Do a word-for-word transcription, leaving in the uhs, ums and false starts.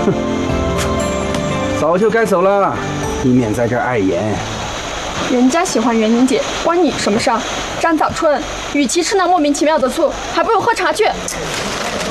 早就该走了，以免在这儿碍眼。 人家喜欢元宁姐，关你什么事？张早春，与其吃那莫名其妙的醋，还不如喝茶去。